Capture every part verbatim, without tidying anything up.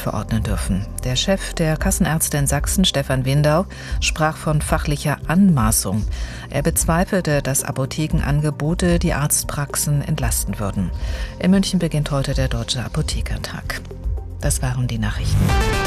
verordnen dürfen. Der Chef der Kassenärzte in Sachsen, Stefan Windau, sprach von fachlicher Anmaßung. Er bezweifelte, dass Apothekenangebote die Arztpraxen entlasten würden. In München beginnt heute der Deutsche Apothekertag. Das waren die Nachrichten.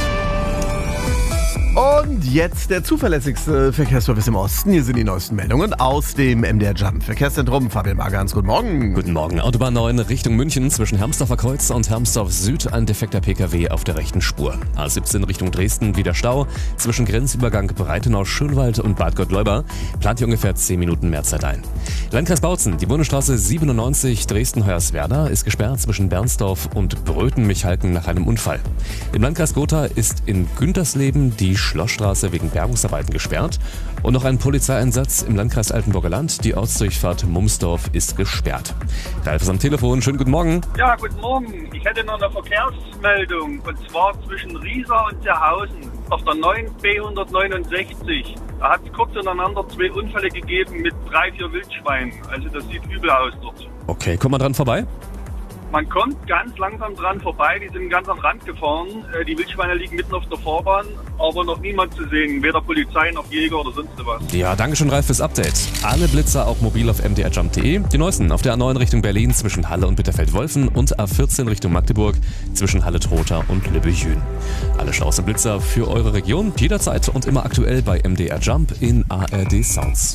Und jetzt der zuverlässigste Verkehrsservice im Osten. Hier sind die neuesten Meldungen aus dem M D R Jump Verkehrszentrum. Fabian Magans, guten Morgen. Guten Morgen. Autobahn neun Richtung München zwischen Hermsdorfer Kreuz und Hermsdorf Süd ein defekter Pkw auf der rechten Spur. A siebzehn Richtung Dresden wieder Stau. Zwischen Grenzübergang Breitenau-Schönwald und Bad Gottleuba plant ihr ungefähr zehn Minuten mehr Zeit ein. Landkreis Bautzen, die Bundesstraße siebenundneunzig Dresden-Hoyerswerda ist gesperrt zwischen Bernsdorf und Bröthen-Michalken nach einem Unfall. Im Landkreis Gotha ist in Güntersleben die Schlossstraße wegen Bergungsarbeiten gesperrt. Und noch ein Polizeieinsatz im Landkreis Altenburger Land. Die Ortsdurchfahrt Mumsdorf ist gesperrt. Ralf ist am Telefon. Schönen guten Morgen. Ja, guten Morgen. Ich hätte noch eine Verkehrsmeldung. Und zwar zwischen Riesa und Zerhausen auf der neun B hundertneunundsechzig. Da hat es kurz ineinander zwei Unfälle gegeben mit drei, vier Wildschweinen. Also das sieht übel aus dort. Okay, kommt man dran vorbei? Man kommt ganz langsam dran vorbei, die sind ganz am Rand gefahren. Die Wildschweine liegen mitten auf der Fahrbahn, aber noch niemand zu sehen, weder Polizei noch Jäger oder sonst was. Ja, danke schön, Ralf, fürs Update. Alle Blitzer auch mobil auf m d r jump punkt d e. Die neuesten auf der A neun Richtung Berlin zwischen Halle und Bitterfeld-Wolfen und A vierzehn Richtung Magdeburg zwischen Halle-Trotha und Lübbechl. Alle Staus und Blitzer für eure Region jederzeit und immer aktuell bei M D R Jump in A R D Sounds.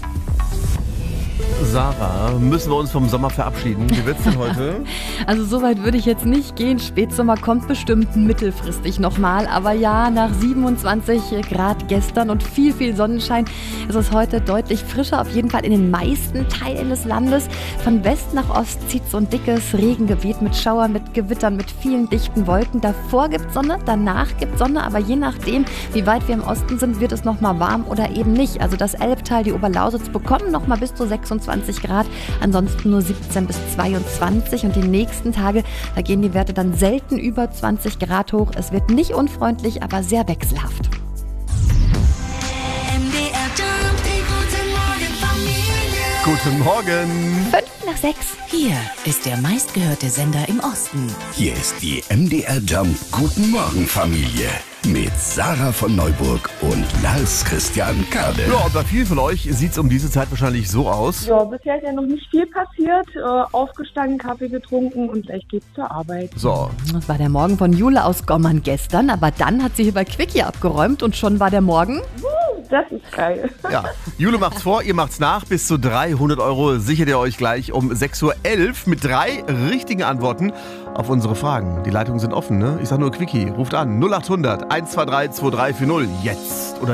Sarah, müssen wir uns vom Sommer verabschieden? Wie wird's denn heute? Also so weit würde ich jetzt nicht gehen. Spätsommer kommt bestimmt mittelfristig nochmal. Aber ja, nach siebenundzwanzig Grad gestern und viel, viel Sonnenschein ist es heute deutlich frischer. Auf jeden Fall in den meisten Teilen des Landes. Von West nach Ost zieht so ein dickes Regengebiet mit Schauern, mit Gewittern, mit vielen dichten Wolken. Davor gibt Sonne, danach gibt Sonne. Aber je nachdem, wie weit wir im Osten sind, wird es nochmal warm oder eben nicht. Also das Elbtal, die Oberlausitz bekommen nochmal bis zu sechsundzwanzig Grad, ansonsten nur siebzehn bis zweiundzwanzig und die nächsten Tage, da gehen die Werte dann selten über zwanzig Grad hoch. Es wird nicht unfreundlich, aber sehr wechselhaft. M D R Jump, Guten Morgen. Fünf nach sechs. hier ist der meistgehörte Sender im Osten. Hier ist die M D R Jump Guten Morgen Familie mit Sarah von Neuburg und Lars Christian Kade. Ja, und bei vielen von euch sieht es um diese Zeit wahrscheinlich so aus. Ja, bisher ist ja noch nicht viel passiert. Äh, aufgestanden, Kaffee getrunken und gleich geht's zur Arbeit. So. Das war der Morgen von Jule aus Gommern gestern, aber dann hat sie hier bei Quickie abgeräumt und schon war der Morgen. Das ist geil. Ja, Jule macht's vor, ihr macht's nach. Bis zu dreihundert Euro sichert ihr euch gleich um sechs Uhr elf mit drei richtigen Antworten auf unsere Fragen. Die Leitungen sind offen, ne? Ich sag nur Quickie, ruft an null acht hundert eins zwei drei zwei drei vier null jetzt oder